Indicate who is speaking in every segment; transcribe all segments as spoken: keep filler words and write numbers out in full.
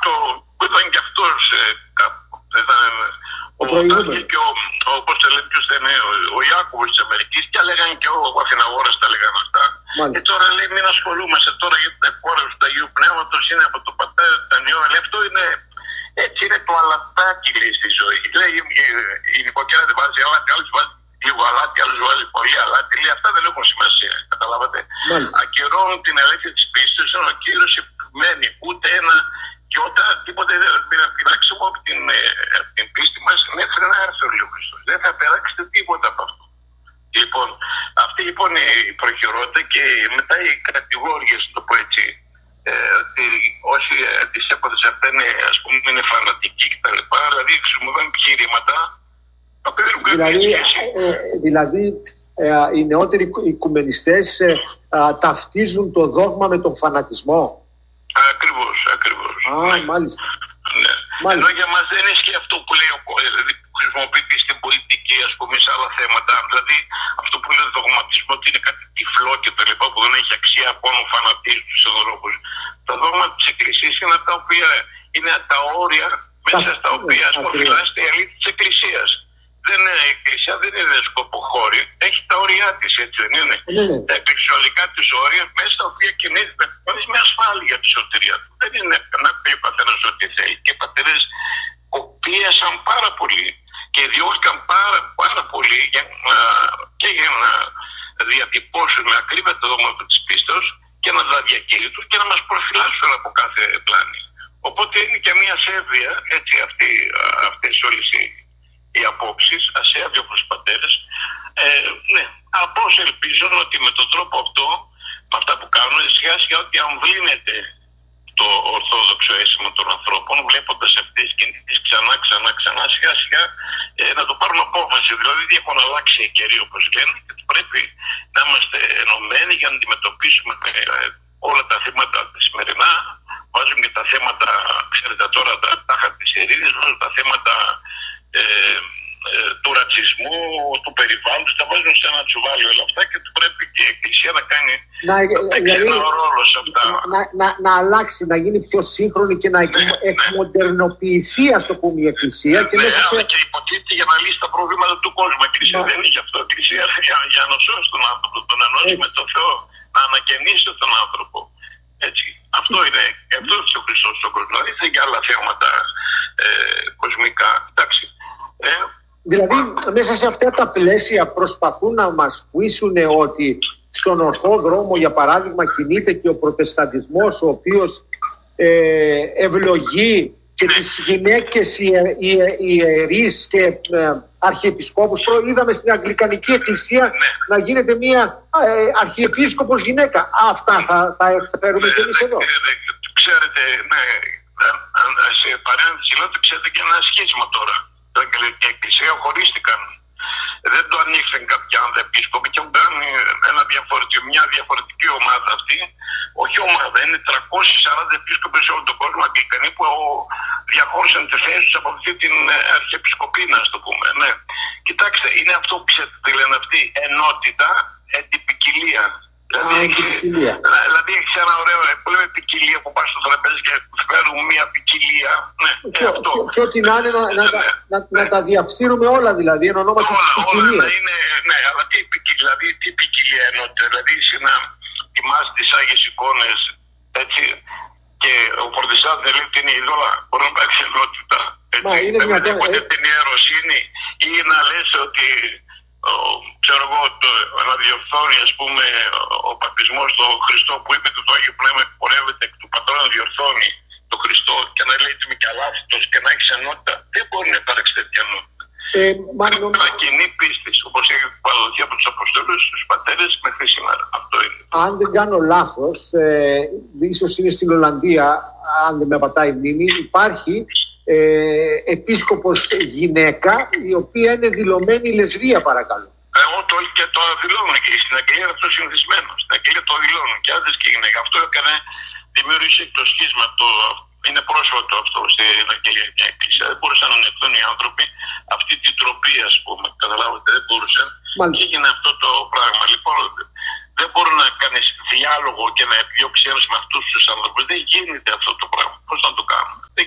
Speaker 1: αυτό που ήταν και αυτός ε, κάπου. Ήταν, ο Τάσκης και ο, όπως το λέει ποιος ήταν, ο, ο Ιάκωβος της Αμερικής και έλεγαν και ο Αθηναγόρας τα έλεγαν αυτά. Και ε, τώρα λέει μην ασχολούμαστε τώρα για την εκπόρευση του Αγίου Πνεύματος, είναι από το πατέρα του Τανιό, αλλά αυτό είναι, έτσι είναι το αλατάκι λέει στη ζωή. Λέει η νοικοκυρά δεν βάζει αλάτι, άλλος βάζει λίγο αλάτι, άλλος βάζει πολύ αλάτι, λέει αυτά δεν έχουν σημασία, καταλάβατε. Ακυρώνουν την αλήθεια της πίστης, ενώ ο Κύριος επιμένει ούτε ένα γιώτα, τίποτε δεν θα πειράξουμε από την, από την πίστη μας μέχρι να έρθει ο Χριστός. Δεν θα περάξετε τίποτα από αυτό. Λοιπόν, αυτή λοιπόν η προχειρότητα και μετά οι κατηγόριες, το πω έτσι, ε, ότι όσοι αντισέποδες αυτά είναι, ας πούμε, είναι φανατικοί κτλ. Δηλαδή χρησιμοποιούν επιχειρήματα.
Speaker 2: Δηλαδή, ε, δηλαδή ε, οι νεότεροι οικουμενιστές ε, ε, ταυτίζουν το δόγμα με τον φανατισμό.
Speaker 1: Ακριβώς, ακριβώς.
Speaker 2: Α, ναι. Μάλιστα.
Speaker 1: Ναι. Μάλιστα. Ενώ για μας δεν ισχύει αυτό που λέει ο δηλαδή, που χρησιμοποιείται στην πολιτική, ας πούμε, σε άλλα θέματα. Δηλαδή, αυτό που λέει δογματισμό ότι είναι κάτι τυφλό και τα λοιπά, που δεν έχει αξία μόνο φανατίζει τους ανθρώπους. Τα δόγματα της Εκκλησίας είναι τα οποία είναι τα όρια μέσα στα οποία ασχολιάζεται η αλήθεια της Εκκλησίας. Δεν είναι, η Εκκλησία δεν είναι σκοποχώρη, έχει τα όρια της, έτσι δεν είναι. Ναι, ναι. Τα εκκλησιολικά της όρια μέσα στα οποία κινείται με ασφάλεια τη σωτηρία του. Δεν είναι να πει ο πατέρας ό,τι θέλει. Και οι πατέρες πίεσαν πάρα πολύ και διώχθηκαν πάρα, πάρα πολύ για να, και για να διατυπώσουν με ακρίβεια το δόγμα της πίστεως και να τα διακηρύττουν και να μας προφυλάσσουν από κάθε πλάνη. Οπότε είναι και μια ασέβεια, έτσι, αυτή, αυτές όλες οι, οι απόψεις, ασέβεια προς τους πατέρες. Ε, ναι, από όσο ελπίζω ότι με τον τρόπο αυτό, με αυτά που κάνουν, σιγά σιγά ότι αμβλύνεται το ορθόδοξο αίσθημα των ανθρώπων, βλέποντας αυτές τις κινήσεις ξανά, ξανά, ξανά, σιγά σιγά ε, να το πάρουν απόφαση. Δηλαδή, δεν έχουν αλλάξει οι καιροί, όπως λένε, και πρέπει να είμαστε ενωμένοι για να αντιμετωπίσουμε ε, όλα τα θέματα σημερινά. Βάζουμε και τα θέματα, ξέρετε τώρα, τα τάχα της ειρήνης, βάζουμε τα θέματα ε, ε, του ρατσισμού, του περιβάλλοντος, τα βάζουμε σε ένα τσουβάλι όλα αυτά και πρέπει και η Εκκλησία να κάνει
Speaker 2: να,
Speaker 1: να δηλαδή, ένα ρόλο σε αυτά.
Speaker 2: Να, να, να αλλάξει, να γίνει πιο σύγχρονη και να ναι, εκμοντερνοποιηθεί, ας το πούμε, η Εκκλησία.
Speaker 1: Ναι,
Speaker 2: και,
Speaker 1: ναι,
Speaker 2: μέσα σε...
Speaker 1: και υποτίθεται για να λύσει τα προβλήματα του κόσμου. Η Εκκλησία μα... δεν είναι γι' αυτό. Η Εκκλησία για, για να σώσει τον άνθρωπο, τον ενώσει με τον Θεό, να ανακαινήσει τον άνθρωπο. Έτσι. Αυτό είναι, αυτό είναι ο Χριστός στον κόσμο. Δεν είναι για άλλα θέματα ε, κοσμικά. Εντάξει. Ε,
Speaker 2: δηλαδή, μέσα σε αυτά τα πλαίσια προσπαθούν να μας πείσουν ότι στον ορθό δρόμο, για παράδειγμα, κινείται και ο προτεσταντισμός, ο οποίος ε, ευλογεί και ναι. τις γυναίκες ιερείς και ε, αρχιεπισκόπους. Είδαμε στην Αγγλικανική Εκκλησία ναι. να γίνεται μια ε, αρχιεπίσκοπος γυναίκα. Αυτά θα, θα εκφέρουμε ναι, και εμείς
Speaker 1: ναι,
Speaker 2: εδώ.
Speaker 1: Ναι, ναι, ξέρετε, ναι, σε παρένθεση λέω ότι ξέρετε και ένα σχίσμα τώρα. Η Εκκλησία χωρίστηκαν. Δεν το ανοίξαν κάποιοι άνθρωποι επίσκοποι και έχουν κάνει ένα διαφορετικό, μια διαφορετική ομάδα αυτή. Όχι ομάδα, είναι τριακόσιοι σαράντα επίσκοποι σε όλο τον κόσμο Αγγλικανοί που διαχώρισαν τη θέση τους από αυτή την αρχιεπισκοπή, να το πούμε. Ναι. Κοιτάξτε, είναι αυτό που ξέρετε, τι λένε αυτοί, ενότητα, εντυπικιλία. Δηλαδή, δηλαδή έχει ένα ωραίο λέμε ποικιλία που πάει στο τραπέζι και φέρουν μια ποικιλία. Ναι,
Speaker 2: και,
Speaker 1: αυτό.
Speaker 2: Και, και ό,τι να είναι να, να, ναι, να, ναι. να τα διαφθείρουμε όλα δηλαδή εν ονόματι της ποικιλίας.
Speaker 1: Ναι, αλλά τι ποικιλία, δηλαδή τι ποικιλία εννοείται. Δηλαδή να θυμάσαι τις Άγιες εικόνες έτσι και ο Πορτισάδης λέει ότι είναι ειδόλα. Μπορεί να υπάρξει ενότητα.
Speaker 2: Μα είναι δυνατόν.
Speaker 1: Δεν ε... την ιεροσύνη ή να λες ότι Ο, ξέρω εγώ, το, να διορθώνει ας πούμε ο παπισμός στο Χριστό που είπε ότι το Άγιο Πνεύμα εκπορεύεται εκ του Πατρός να διορθώνει το Χριστό και να λέει ότι είμαι και αλάθητος και να έχει ενότητα. Δεν μπορεί να υπάρξει τέτοια ενότητα.
Speaker 2: Ε,
Speaker 1: Πρέπει να κοινή πίστη, όπως έχει παραδοθεί από τους Αποστόλους, τους πατέρες μέχρι σήμερα. Αυτό είναι.
Speaker 2: Αν δεν κάνω λάθος, ε, ίσως είναι στην Ολλανδία, αν δεν με απατάει η μνήμη, υπάρχει Ε, επίσκοπος γυναίκα η οποία είναι δηλωμένη λεσβία, παρακαλώ.
Speaker 1: Εγώ το και το δηλώνω και στην Αγγλία αυτό συνηθισμένο. Στην Αγγλία το δηλώνουν και άντρες και γυναίκα. Αυτό έκανε, δημιούργησε το σχίσμα. Το, είναι πρόσφατο αυτό στην Αγγλική Εκκλησία. Δεν μπορούσαν να ανεχθούν οι άνθρωποι αυτή την τροπή, ας πούμε. Καταλάβετε, δεν μπορούσαν. Μάλιστα. Και έγινε αυτό το πράγμα. Λοιπόν, δεν μπορεί να κάνεις διάλογο και να επιδιώξει ένας με αυτούς τους άνθρωπους. Δεν γίνεται αυτό το πράγμα. Πώς να το κάνουμε.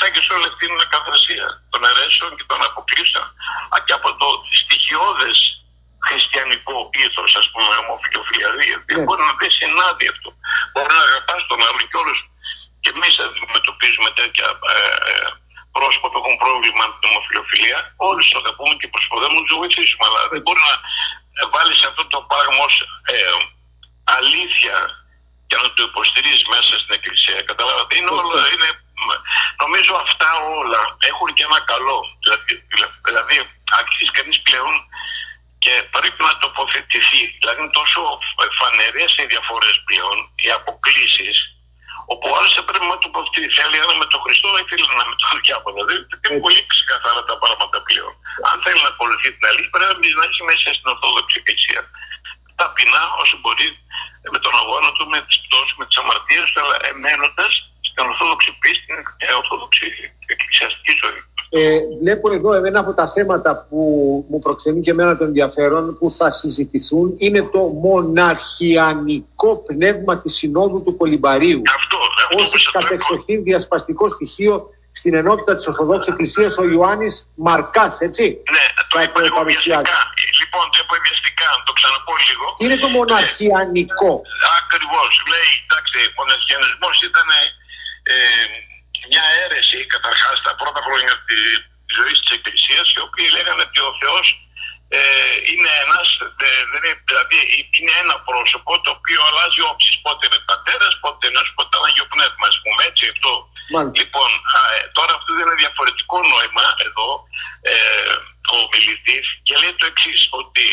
Speaker 1: εισάγει όλη αυτή την ακαθαρσία των αιρέσεων και των αποκλήσεων και από το στοιχειώδες χριστιανικό ήθος, ας πούμε, ομοφυλοφιλία. Yeah. Μπορεί να δεν συνάδει αυτό. Μπορεί να αγαπάς τον άλλον και όλους. Και εμείς αντιμετωπίζουμε τέτοια ε, ε, πρόσωπα που έχουν πρόβλημα με την ομοφυλοφιλία. Όλοι τους αγαπούμε και προσπαθούμε να τους βοηθήσουμε. Αλλά δεν μπορεί να βάλεις αυτό το πράγμα ως ε, αλήθεια και να το υποστηρίζει μέσα στην Εκκλησία. Καταλάβατε. Είναι όλα, είναι, νομίζω αυτά όλα έχουν και ένα καλό. Δηλαδή, δηλαδή αξίζει κανείς πλέον και πρέπει να τοποθετηθεί. Δηλαδή είναι τόσο φανερές οι διαφορές πλέον, οι αποκλήσεις, όπου άλλος πρέπει να τοποθετηθεί. Θέλει ένα με τον Χριστό ή θέλει ένα με τον διάβολο. Δηλαδή είναι πολύ ξεκαθαρά τα πράγματα πλέον. Αν θέλει να ακολουθεί την αλήθεια, πρέπει να έχει μέσα στην Ορθόδοξη Εκκλησία. Ταπεινά όσο μπορεί, με τον αγώνα του, με τις πτώσεις, με τις αμαρτίες του, αλλά εμένοντας στην Ορθόδοξη πίστη, στην Ορθόδοξη εκκλησιαστική ζωή.
Speaker 2: Ε, βλέπω εδώ ένα από τα θέματα που μου προξενεί και εμένα το ενδιαφέρον που θα συζητηθούν είναι το μοναρχιανικό πνεύμα της Συνόδου του Κολυμπαρίου.
Speaker 1: Αυτό, αυτό
Speaker 2: ως κατεξοχήν διασπαστικό στοιχείο στην ενότητα της Ορθοδόξης Εκκλησίας ο Ιωάννης Μαρκάς, έτσι.
Speaker 1: Ναι, το είπα λίγο βιαστικά. Λοιπόν, το είπα βιαστικά, να το ξαναπώ λίγο.
Speaker 2: Τι είναι το μοναρχιανικό?
Speaker 1: Ε, ακριβώς. Λέει, εντάξει, ο μοναρχιανισμός ήταν ε, μια αίρεση καταρχάς τα πρώτα χρόνια της ζωής της Εκκλησίας, οι οποίοι λέγανε ότι ο Θεός ε, είναι ένας, ε, δηλαδή είναι ένα πρόσωπο το οποίο αλλάζει όψεις. Πότε είναι πατέρας, πότε είναι πότε είναι Άγιο Πνεύμα, ας πούμε, έτσι αυτό. Μάλιστα. Λοιπόν, α, τώρα αυτό δεν είναι διαφορετικό νόημα εδώ, ε, ο μιλητής, και λέει το εξής, ότι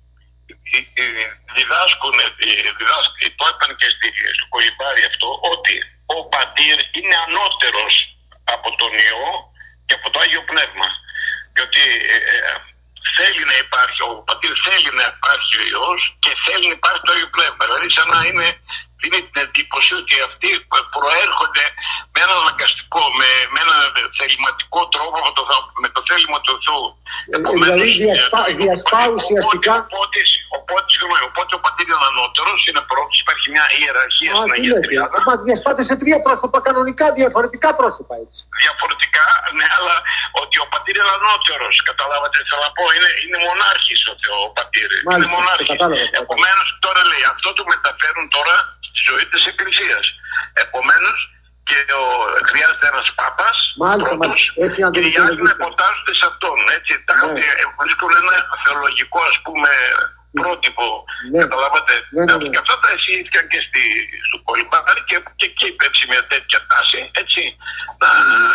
Speaker 1: διδάσκουν, διδάσκουν, το έπαν και στο Κολυμπάρι αυτό, ότι ο πατήρ είναι ανώτερος από τον Υιό και από το Άγιο Πνεύμα. Και ότι ε, ε, θέλει να υπάρχει, ο πατήρ θέλει να υπάρχει ο Υιός και θέλει να υπάρχει το Άγιο Πνεύμα. Δηλαδή σαν να είναι, δίνει την εντύπωση ότι αυτοί προέρχονται με ένα αναγκαστικό, με, με ένα θεληματικό τρόπο με το, με το θέλημα του Θεού.
Speaker 2: Δηλαδή διασπά, διασπά ουσιαστικά.
Speaker 1: Οπότε, οπότε, συγγνώμη, οπότε ο πατήρ είναι ανώτερος, είναι πρώτος, υπάρχει μια ιεραρχία στην Αγία Τριάδα.
Speaker 2: Μα διασπάται σε τρία πρόσωπα κανονικά, διαφορετικά πρόσωπα έτσι.
Speaker 1: Διαφορετικά, ναι, αλλά ότι ο πατήρ είναι ανώτερος, καταλάβατε, θέλω να πω, είναι, είναι μονάρχης ο, Θεό, ο πατήρ. Μάλιστα, είναι μονάρχης. Επομένως, τώρα λέει, αυτό το μεταφέρουν τώρα στη ζωή της Εκκλησίας. Επομένως, και ο, χρειάζεται ένας Πάπας,
Speaker 2: μάλιστα,
Speaker 1: πρώτος,
Speaker 2: έτσι,
Speaker 1: και οι άλλοι να υποτάσσονται σε αυτόν. Έτσι, ναι. Βρίσκουν ένα θεολογικό, ας πούμε, πρότυπο. Ναι. Καταλάβατε. Ναι, ναι, ναι. Και αυτά τα εισήγηθηκαν και στη, στο Κολυμπάρι και, και εκεί υπέψει μια τέτοια τάση. Έτσι, να,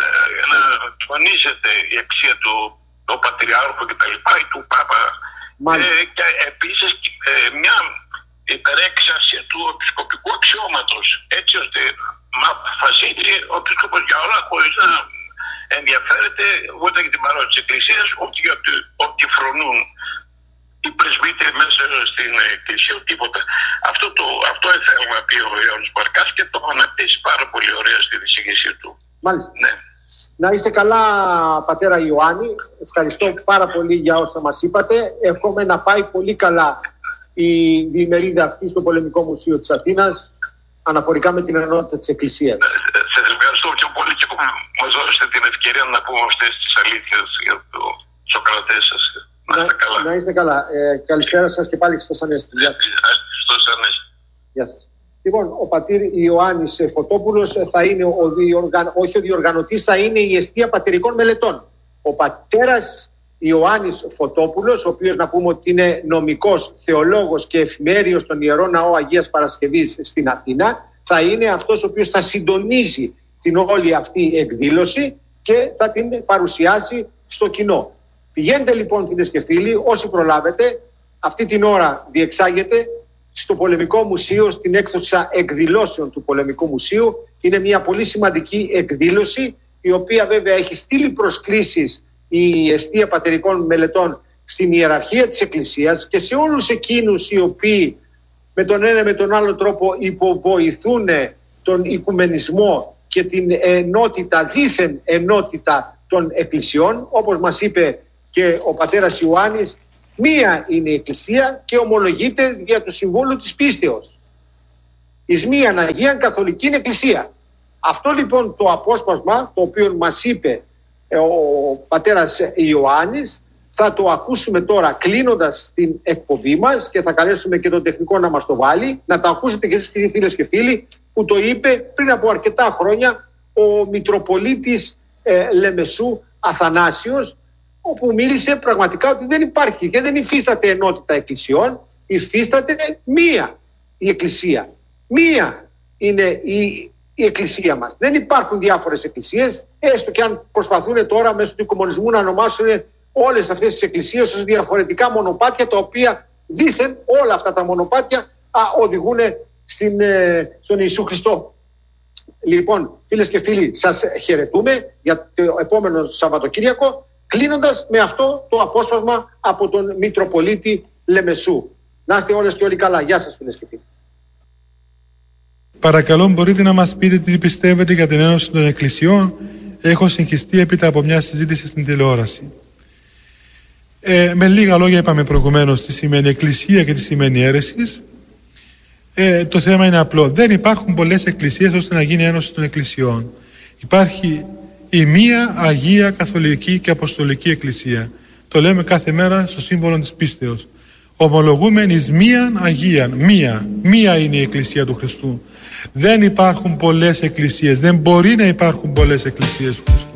Speaker 1: να τονίζεται η αξία του το Πατριάρχου και τα λοιπά, ή του Πάπα. Ε, και επίσης ε, μια υπερέξαρση του επισκοπικού αξιώματος. Έτσι ώστε να αποφασίζει ο επίσκοπος για όλα χωρίς να ενδιαφέρεται ούτε για την παράδοση της Εκκλησίας, ούτε για ό,τι φρονούν οι πρεσβύτεροι μέσα στην Εκκλησία, τίποτα. Αυτό, το, αυτό ήθελα να πει ο Ιωάννης Μαρκάς και το αναπτύσσει πάρα πολύ ωραία στη εισήγησή του.
Speaker 2: Μάλιστα.
Speaker 1: Ναι.
Speaker 2: Να είστε καλά, πατέρα Ιωάννη. Ευχαριστώ πάρα πολύ για όσα μας είπατε. Εύχομαι να πάει πολύ καλά η διημερίδα αυτή στο Πολεμικό Μουσείο της Αθήνας αναφορικά με την ενότητα της Εκκλησίας.
Speaker 1: Σας ευχαριστώ πιο πολύ και που μας δώσετε την ευκαιρία να πούμε αυτές τις αλήθειες για το Σοκρατές σας. Να είστε καλά.
Speaker 2: Να είστε καλά. Ε, καλησπέρα σας και πάλι Χριστός Ανέστη. Γεια σας.
Speaker 1: Χριστός Ανέστη.
Speaker 2: Γεια σας. Λοιπόν, ο πατήρ Ιωάννης Φωτόπουλος θα είναι ο διοργαν... όχι ο διοργανωτής, θα είναι η εστία πατηρικών μελετών. Ο πατέρας Ιωάννης Φωτόπουλος, ο οποίος να πούμε ότι είναι νομικός, θεολόγος και εφημέριος στον Ιερό Ναό Αγίας Παρασκευής στην Αθήνα, θα είναι αυτός ο οποίος θα συντονίζει την όλη αυτή εκδήλωση και θα την παρουσιάσει στο κοινό. Πηγαίνετε λοιπόν, φίλες και φίλοι, όσοι προλάβετε, αυτή την ώρα διεξάγεται στο Πολεμικό Μουσείο, στην έκδοση εκδηλώσεων του Πολεμικού Μουσείου. Είναι μια πολύ σημαντική εκδήλωση, η οποία βέβαια έχει στείλει προσκλήσεις η εστία πατερικών μελετών στην ιεραρχία της Εκκλησίας και σε όλους εκείνους οι οποίοι με τον ένα με τον άλλο τρόπο υποβοηθούν τον οικουμενισμό και την ενότητα, δίθεν ενότητα των εκκλησιών. Όπως μας είπε και ο πατέρας Ιωάννης, μία είναι η Εκκλησία και ομολογείται δια του Συμβούλου της Πίστεως. Εις μίαν Αγίαν Καθολικήν Εκκλησία. Αυτό λοιπόν το απόσπασμα, το οποίο μας είπε ο πατέρας Ιωάννης, θα το ακούσουμε τώρα κλείνοντας την εκπομπή μας και θα καλέσουμε και τον τεχνικό να μας το βάλει, να το ακούσετε και εσείς φίλες και φίλοι, που το είπε πριν από αρκετά χρόνια ο Μητροπολίτης ε, Λεμεσού Αθανάσιος, όπου μίλησε πραγματικά ότι δεν υπάρχει και δεν υφίσταται ενότητα εκκλησιών, υφίσταται μία η εκκλησία. Μία είναι η, η εκκλησία μας. Δεν υπάρχουν διάφορες εκκλησίες, έστω και αν προσπαθούν τώρα μέσω του κομμουνισμού να ονομάσουν όλες αυτές τις εκκλησίες ως διαφορετικά μονοπάτια, τα οποία δήθεν όλα αυτά τα μονοπάτια α, οδηγούν στην, ε, στον Ιησού Χριστό. Λοιπόν, φίλες και φίλοι, σας χαιρετούμε για το επόμενο Σαββατοκύριακο, κλείνοντας με αυτό το απόσπασμα από τον Μητροπολίτη Λεμεσού. Να είστε όλες και όλοι καλά. Γεια σας, φίλες και φίλοι.
Speaker 3: Παρακαλώ, μπορείτε να μας πείτε τι πιστεύετε για την Ένωση των Εκκλησιών? Έχω συγχυστεί έπειτα από μια συζήτηση στην τηλεόραση. Ε, με λίγα λόγια είπαμε προηγουμένως τι σημαίνει εκκλησία και τι σημαίνει αίρεσης. Ε, το θέμα είναι απλό. Δεν υπάρχουν πολλές εκκλησίες ώστε να γίνει Ένωση των Εκκλησιών. Υπάρχει η μία Αγία Καθολική και Αποστολική Εκκλησία. Το λέμε κάθε μέρα στο σύμβολο της πίστεως. Ομολογούμεν εις μίαν Αγίαν. Μία. Μία είναι η Εκκλησία του Χριστού. Δεν υπάρχουν πολλές εκκλησίες. Δεν μπορεί να υπάρχουν πολλές εκκλησίες του Χριστού.